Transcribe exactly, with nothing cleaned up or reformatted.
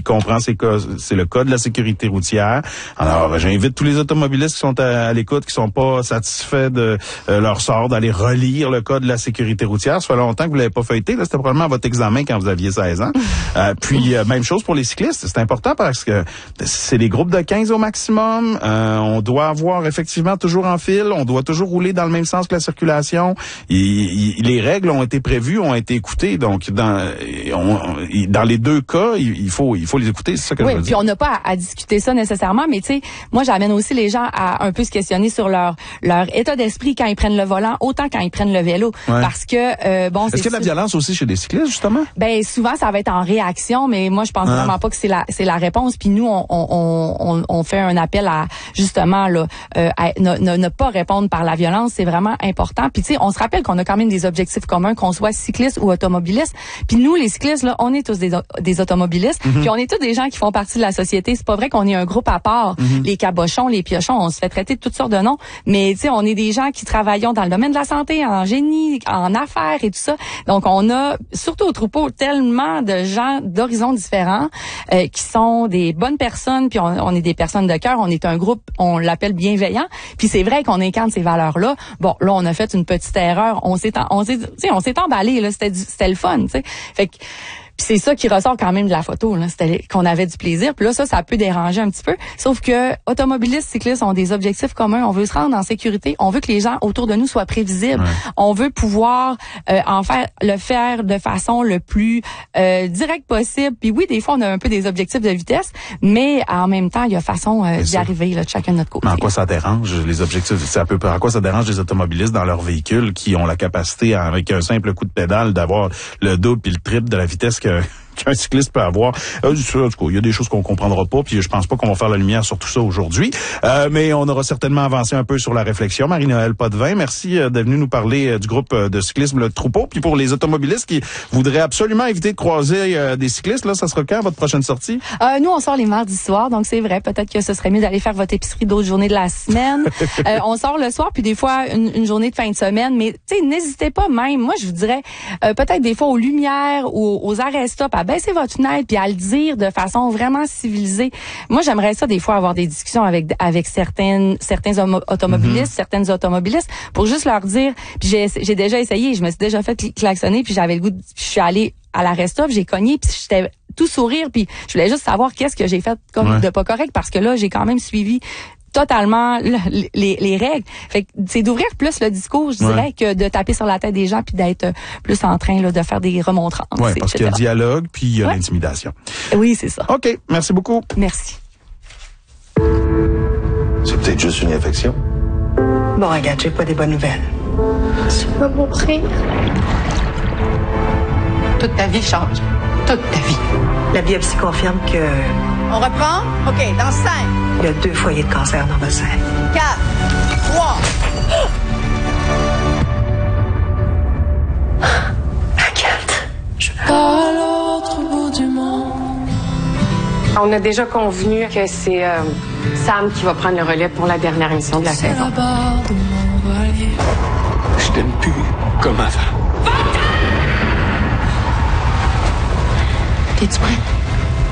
comprend c'est c'est le code de la sécurité routière. Alors, j'invite tous les automobilistes qui sont à, à l'écoute, qui sont pas satisfaits de euh, leur sort, d'aller relire le code de la sécurité routière. Ça fait longtemps que vous l'avez pas feuilleté. Là, c'était probablement votre examen quand vous aviez seize ans. Euh, puis, euh, même chose pour les cyclistes. C'est important parce que c'est des groupes de quinze au maximum. Euh, on doit avoir effectivement toujours en file. On doit toujours rouler dans le même sens que la circulation. Et, et, les règles ont été prévues, ont été écoutées. Donc, dans, on, dans les deux cas, il, il faut, il faut les écouter. C'est ça que oui, je veux puis dire. On n'a pas à, à discuter ça nécessairement, mais tu sais, moi j'amène aussi les gens à un peu se questionner sur leur leur état d'esprit quand ils prennent le volant, autant quand ils prennent le vélo, ouais. parce que euh, bon. Est-ce qu'il y a de la violence aussi chez des cyclistes justement? Ben souvent ça va être en réaction, mais moi je pense ah. vraiment pas que c'est la c'est la réponse. Puis nous on on on on fait un appel à justement là euh, à ne, ne ne pas répondre par la violence, c'est vraiment important. Puis tu sais, on se rappelle qu'on a quand même des objectifs communs, qu'on soit cycliste ou automobiliste. Puis nous les cyclistes là, on est tous des des automobilistes, mm-hmm. puis on est tous des gens qui font partie de la société. C'est pas vrai qu'on est un groupe à part. Mm-hmm. Les cabochons, les piochons, on se fait traiter de toutes sortes de noms, mais tu sais, on est des gens qui travaillons dans le domaine de la santé, en génie, en affaires et tout ça. Donc on a surtout au troupeau tellement de gens d'horizons différents euh, qui sont des bonnes personnes, puis on, on est des personnes de cœur, on est un groupe, on l'appelle bienveillant. Puis c'est vrai qu'on incarne ces valeurs-là. Bon, là on a fait une petite erreur, on s'est on s'est tu sais, on s'est emballé là, c'était du, c'était le fun, tu sais. Fait que puis c'est ça qui ressort quand même de la photo, là, c'était qu'on avait du plaisir. Puis là, ça, ça peut déranger un petit peu. Sauf que automobilistes, cyclistes ont des objectifs communs. On veut se rendre en sécurité. On veut que les gens autour de nous soient prévisibles. Ouais. On veut pouvoir euh, en faire le faire de façon le plus euh, directe possible. Puis oui, des fois, on a un peu des objectifs de vitesse, mais en même temps, il y a façon euh, d'y arriver là, de chacun de notre côté. Mais en quoi ça dérange les objectifs? C'est un peu en quoi ça dérange les automobilistes dans leur véhicule qui ont la capacité, avec un simple coup de pédale, d'avoir le double puis le triple de la vitesse que qu'un cycliste peut avoir. Euh, en tout cas, il y a des choses qu'on comprendra pas, puis je pense pas qu'on va faire la lumière sur tout ça aujourd'hui. Euh, mais on aura certainement avancé un peu sur la réflexion. Marie-Noëlle Potvin, merci euh, d'être venue nous parler euh, du groupe euh, de cyclisme Le Troupeau. Puis pour les automobilistes qui voudraient absolument éviter de croiser euh, des cyclistes, là, ça sera quand votre prochaine sortie? Euh, nous, on sort les mardis soirs, donc c'est vrai. Peut-être que ce serait mieux d'aller faire votre épicerie d'autres journées de la semaine. euh, on sort le soir, puis des fois une, une journée de fin de semaine. Mais tu sais, n'hésitez pas même. Moi, je vous dirais euh, peut-être des fois aux lumières ou aux arrêts stop à baisser votre fenêtre puis à le dire de façon vraiment civilisée. Moi, j'aimerais ça des fois avoir des discussions avec avec certaines certains homo- automobilistes, mm-hmm. certaines automobilistes pour juste leur dire. Puis j'ai j'ai déjà essayé, je me suis déjà fait klaxonner puis j'avais le goût de, je suis allée à l'arrêt stop, j'ai cogné puis j'étais tout sourire puis je voulais juste savoir qu'est-ce que j'ai fait comme ouais. de pas correct parce que là, j'ai quand même suivi totalement les, les, les règles. Fait que c'est d'ouvrir plus le discours, je dirais, ouais. que de taper sur la tête des gens puis d'être plus en train là, de faire des remontrances. Oui, parce qu'il y a le dialogue puis il y a ouais. l'intimidation. Oui, c'est ça. OK, merci beaucoup. Merci. C'est peut-être juste une infection. Bon, regarde, j'ai pas des bonnes nouvelles. Tu vas mourir. Toute ta vie change. Toute ta vie. La biopsie confirme que... On reprend? OK, dans cinq. Il y a deux foyers de cancer dans votre sein. Quatre. Trois. Agathe. Je pars à l'autre bout du monde. On a déjà convenu que c'est euh, Sam qui va prendre le relais pour la dernière émission de la saison. La barre de mon voilier. Je t'aime plus comme avant. T'es-tu prête?